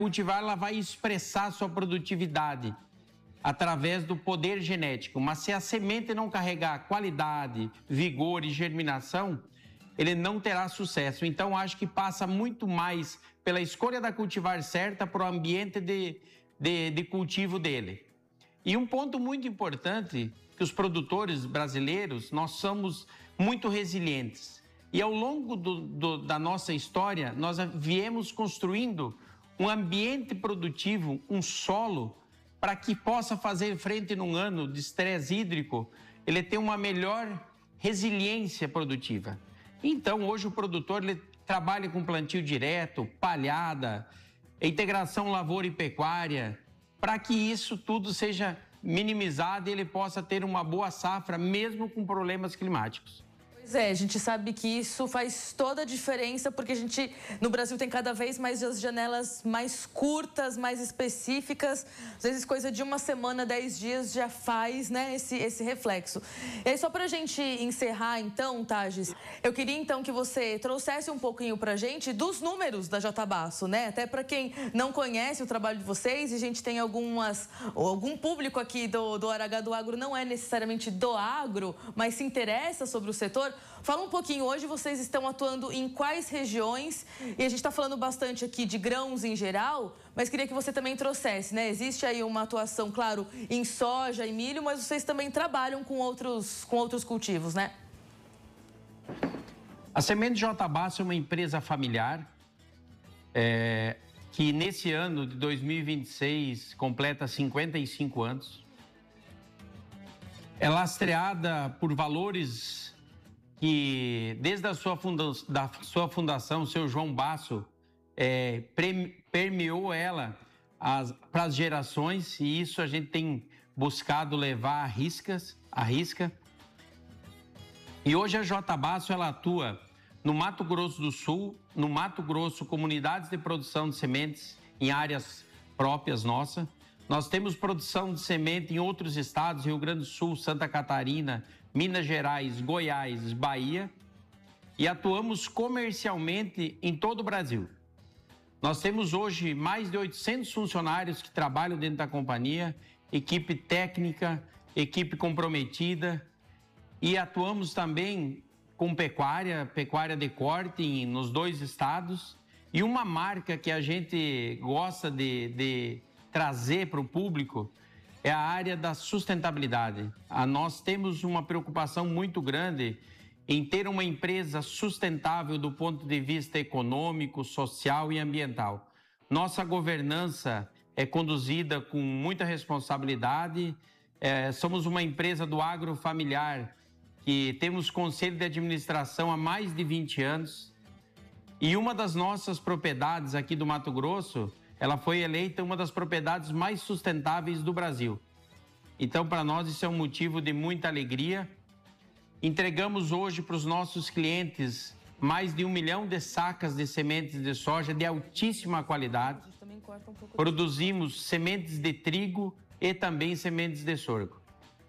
cultivar ela vai expressar sua produtividade através do poder genético, mas se a semente não carregar qualidade, vigor e germinação, ele não terá sucesso. Então, acho que passa muito mais pela escolha da cultivar certa para o ambiente de cultivo dele. E um ponto muito importante, que os produtores brasileiros, nós somos muito resilientes. E ao longo da nossa história, nós viemos construindo um ambiente produtivo, um solo, para que possa fazer frente num ano de estresse hídrico, ele tem uma melhor resiliência produtiva. Então, hoje o produtor ele trabalha com plantio direto, palhada, integração lavoura e pecuária, para que isso tudo seja minimizado e ele possa ter uma boa safra, mesmo com problemas climáticos. Pois é, a gente sabe que isso faz toda a diferença, porque a gente, no Brasil, tem cada vez mais as janelas mais curtas, mais específicas. Às vezes, coisa de uma semana, 10 dias já faz, né, esse reflexo. E aí, só pra gente encerrar, então, Tages, eu queria, então, que você trouxesse um pouquinho pra gente dos números da Jatabasso, né? Até pra quem não conhece o trabalho de vocês, e a gente tem algum público aqui do Hora H do Agro, não é necessariamente do agro, mas se interessa sobre o setor. Fala um pouquinho, hoje vocês estão atuando em quais regiões? E a gente está falando bastante aqui de grãos em geral, mas queria que você também trouxesse, né? Existe aí uma atuação, claro, em soja e milho, mas vocês também trabalham com outros cultivos, né? A Semente Jatabasso é uma empresa familiar que nesse ano de 2026 completa 55 anos. É lastreada por valores que desde a sua fundação, o seu João Basso permeou ela para as gerações, e isso a gente tem buscado levar à risca. E hoje a Jatabasso ela atua no Mato Grosso do Sul, no Mato Grosso, comunidades de produção de sementes em áreas próprias nossas. Nós temos produção de semente em outros estados, Rio Grande do Sul, Santa Catarina, Minas Gerais, Goiás, Bahia, e atuamos comercialmente em todo o Brasil. Nós temos hoje mais de 800 funcionários que trabalham dentro da companhia, equipe técnica, equipe comprometida, e atuamos também com pecuária de corte nos 2 estados, e uma marca que a gente gosta de trazer para o público é a área da sustentabilidade. Nós temos uma preocupação muito grande em ter uma empresa sustentável do ponto de vista econômico, social e ambiental. Nossa governança é conduzida com muita responsabilidade. Somos uma empresa do agro familiar que temos conselho de administração há mais de 20 anos. E uma das nossas propriedades aqui do Mato Grosso, ela foi eleita uma das propriedades mais sustentáveis do Brasil. Então, para nós, isso é um motivo de muita alegria. Entregamos hoje para os nossos clientes mais de 1 milhão de sacas de sementes de soja de altíssima qualidade. Produzimos sementes de trigo e também sementes de sorgo.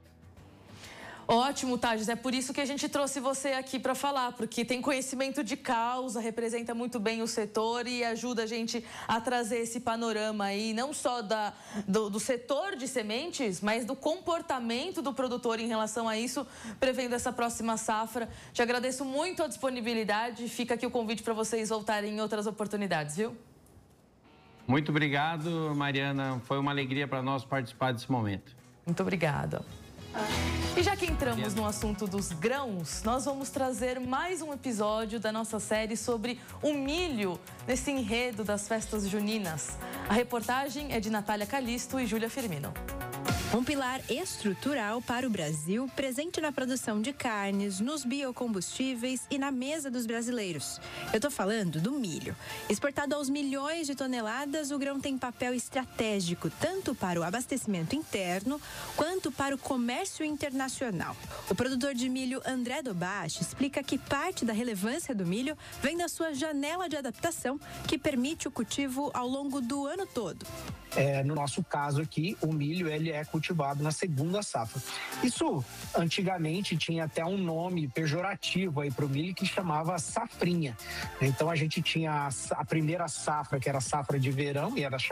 Ótimo, Tages. É por isso que a gente trouxe você aqui para falar, porque tem conhecimento de causa, representa muito bem o setor e ajuda a gente a trazer esse panorama aí, não só do setor de sementes, mas do comportamento do produtor em relação a isso, prevendo essa próxima safra. Te agradeço muito a disponibilidade. Fica aqui o convite para vocês voltarem em outras oportunidades, viu? Muito obrigado, Mariana. Foi uma alegria para nós participar desse momento. Muito obrigada. E já que entramos no assunto dos grãos, nós vamos trazer mais um episódio da nossa série sobre o milho nesse enredo das festas juninas. A reportagem é de Natália Calisto e Júlia Firmino. Um pilar estrutural para o Brasil, presente na produção de carnes, nos biocombustíveis e na mesa dos brasileiros. Eu estou falando do milho. Exportado aos milhões de toneladas, o grão tem papel estratégico tanto para o abastecimento interno quanto para o comércio internacional. O produtor de milho André Dobache explica que parte da relevância do milho vem da sua janela de adaptação, que permite o cultivo ao longo do ano todo. No nosso caso aqui, o milho ele é cultivado na segunda safra. Isso, antigamente, tinha até um nome pejorativo aí para o milho que chamava safrinha. Então, a gente tinha a primeira safra, que era a safra de verão, e era